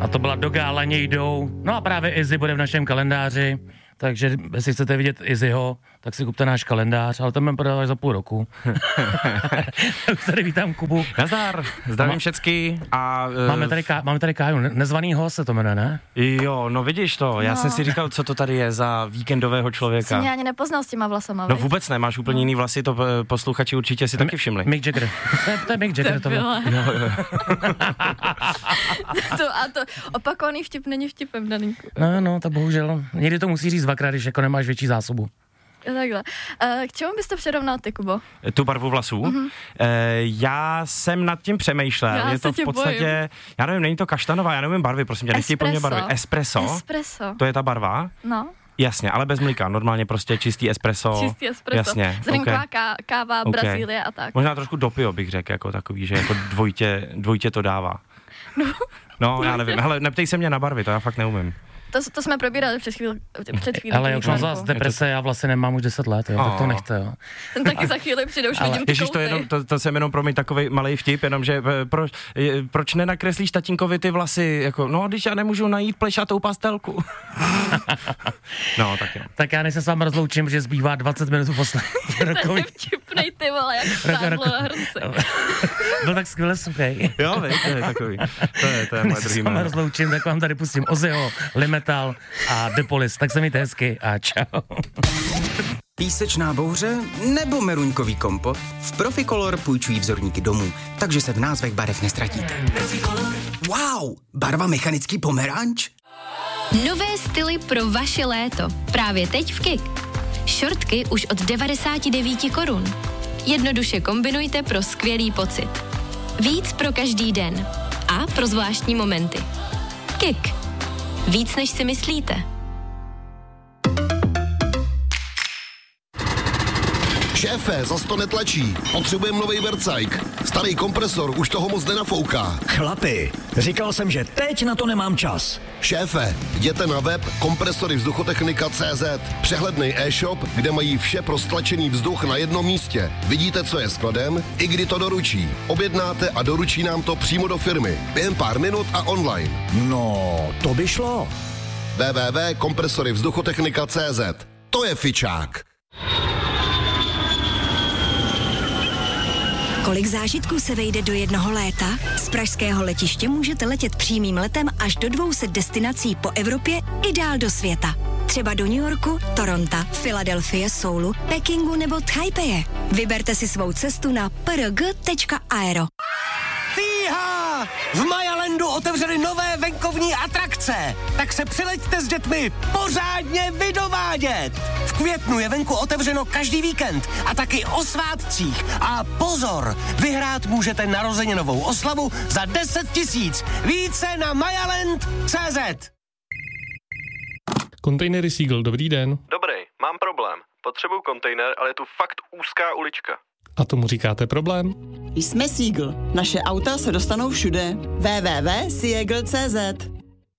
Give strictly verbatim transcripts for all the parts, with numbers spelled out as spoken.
A to byla Doga, Laně jdou. No a právě Izzy bude v našem kalendáři, takže jestli chcete vidět Izzyho, tak si kupte náš kalendář, ale ten budeme prodávat za půl roku. Už tady vítám Kubu. Nazdar, zdravím všecky a... Uh, máme, tady ká, máme tady Káju, nezvaný host se to jmenuje, ne? Jo, no vidíš to, já no. jsem si říkal, co to tady je za víkendového člověka. Jsi mě ani nepoznal s těma vlasama, No viď? Vůbec ne, máš úplně no. jiný vlasy, to posluchači určitě si M- taky všimli. Mick Jagger, to je, to je Mick Jagger. To bylo. to, a to opakovaný vtip není vtipem, Daninku. No, no, to bohužel, někdy to musí říct dvakrát, když jako nemáš větší zásobu. Takhle. K čemu bys to přirovnal ty, Kubo? Tu barvu vlasů? Mm-hmm. E, já jsem nad tím přemýšlel. Já je to v podstatě, bojím. Já nevím, není to kaštanová, já nevím barvy, prosím tě, nechtěj po mně barvy. Espresso. Espresso. To je ta barva? No. Jasně, ale bez mlíka, normálně prostě čistý espresso. Čistý espresso. Jasně. Zrnková okay. ká, káva, okay. Brazílie a tak. Možná trošku dopio bych řekl, jako takový, že jako dvojitě, dvojitě to dává. No, no já nevím, hele, neptej se mě na barvy, to já fakt neumím. To, to jsme probírali před chvíli. Před chvíli ale jak mám zás deprese, já vlastně nemám už deset let, jo, oh. tak to nechte, jo. Ten taky za chvíli přijde, už vidím ty Ježíš, to, jenom, to, to jsem jenom pro mě takovej malej vtip, jenom že pro, je, proč nenakreslíš tatínkovi ty vlasy, jako, no, když já nemůžu najít plešatou pastelku. No, tak jo. Tak já než se s vámi rozloučím, že zbývá dvacet minut poslední rokový. Ten vtipnej, ty vole, jak stárlo na hrnce. Byl tak skvěle suchej. Jo, vej, to je takový. To je, to je moje druhý jméno. Rozloučím, tak vám tady pustím Ozzyho, Limetal a Depolis. Tak se mějte hezky a čau. Písečná bouře nebo meruňkový kompot? V Proficolor půjčují vzorníky domů, takže se v názvech barev nestratíte. Wow, barva mechanický pomeranč? Nové styly pro vaše léto. Právě teď v Kik. Šortky už od devadesát devět korun. Jednoduše kombinujte pro skvělý pocit. Víc pro každý den. A pro zvláštní momenty. Kik. Víc, než si myslíte. Šéfe, zas to netlačí. Potřebujeme novej vercajk. Starý kompresor už toho moc nenafouká. Chlapi, říkal jsem, že teď na to nemám čas. Šéfe, jděte na web kompresory vzduchotechnika tečka cé zet. Přehledný e-shop, kde mají vše pro stlačený vzduch na jednom místě. Vidíte, co je skladem, i kdy to doručí. Objednáte a doručí nám to přímo do firmy. Během pár minut a online. No, to by šlo. w w w tečka kompresory vzduchotechnika tečka cé zet. To je fičák. Kolik zážitků se vejde do jednoho léta? Z pražského letiště můžete letět přímým letem až do dvou set destinací po Evropě i dál do světa. Třeba do New Yorku, Toronto, Filadelfie, Soulu, Pekingu nebo Taipeje. Vyberte si svou cestu na p r g tečka aero. Fíha! V Majalandu otevřeli nové venkovní atrakce, tak se přileďte s dětmi pořádně vydovádět. V květnu je venku otevřeno každý víkend a taky o svátcích. A pozor, vyhrát můžete narozeninovou oslavu za deset tisíc. Více na majaland tečka cé zet. Kontejnery Seagull, dobrý den. Dobrý, mám problém. Potřebuju kontejner, ale je tu fakt úzká ulička. A tomu říkáte problém? Jsme Seagull. Naše auta se dostanou všude. w w w tečka seagull tečka cé zet.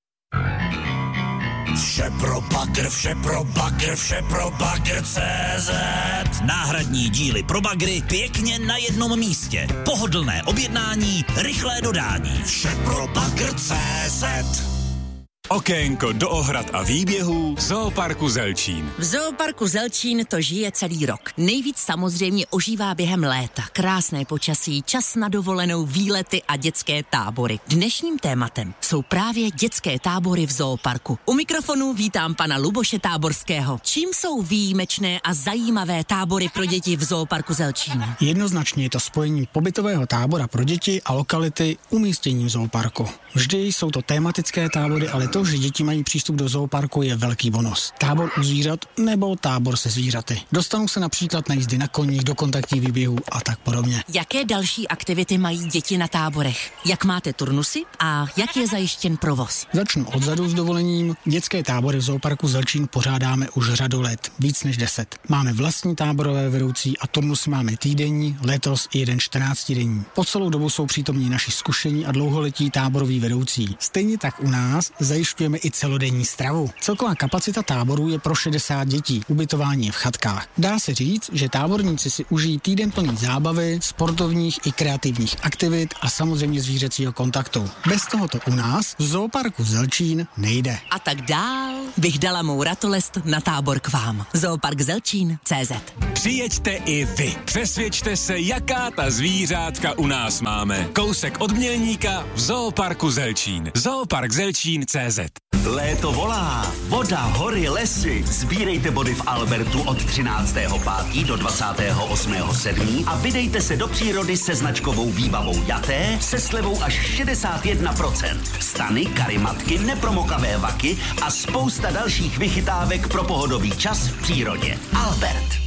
Vše pro bagr, vše pro bagr, vše pro bagr tečka cé zet. Náhradní díly pro bagry pěkně na jednom místě. Pohodlné objednání, rychlé dodání. Vše pro bagr tečka cé zet. Okénko do ohrad a výběhů Zooparku Zelčín. V Zooparku Zelčín to žije celý rok. Nejvíc samozřejmě ožívá během léta. Krásné počasí, čas na dovolenou, výlety a dětské tábory. Dnešním tématem jsou právě dětské tábory v Zooparku. U mikrofonu vítám pana Luboše Táborského. Čím jsou výjimečné a zajímavé tábory pro děti v Zooparku Zelčín? Jednoznačně je to spojení pobytového tábora pro děti a lokality umístění v Zooparku. Vždy jsou to tematické tábory, ale to, že děti mají přístup do zooparku, je velký bonus. Tábor u zvířat nebo tábor se zvířaty. Dostanou se například na jízdy na koních, do kontaktních výběhů a tak podobně. Jaké další aktivity mají děti na táborech? Jak máte turnusy a jak je zajištěn provoz? Začnu odzadu s dovolením. Dětské tábory v Zooparku Zelčín pořádáme už řadu let, víc než deset. Máme vlastní táborové vedoucí a turnusy máme týdenní, letos i jeden čtrnáctidenní. Po celou dobu jsou přítomní naši zkušení a dlouholetí táboroví vedoucí. Stejně tak u nás zajišťují zajišťujeme i celodenní stravu. Celková kapacita táboru je pro šedesát dětí, ubytování je v chatkách. Dá se říct, že táborníci si užijí týden plný zábavy, sportovních i kreativních aktivit a samozřejmě zvířecího kontaktu. Bez tohoto u nás v Zooparku Zelčín nejde. A tak dál bych dala mou ratolest na tábor k vám. Zoopark Zelčín tečka cé zet. Přijeďte i vy. Přesvědčte se, jaká ta zvířátka u nás máme. Kousek od Mělníka v Zooparku Zelčín. Zoopark Zelčín tečka cé zet. Léto volá. Voda, hory, lesy. Sbírejte body v Albertu od třináctého pátého do dvacátého osmého sedmého a vydejte se do přírody se značkovou výbavou Jaté se slevou až šedesát jedna procent. Stany, karimatky, nepromokavé vaky a spousta dalších vychytávek pro pohodový čas v přírodě. Albert.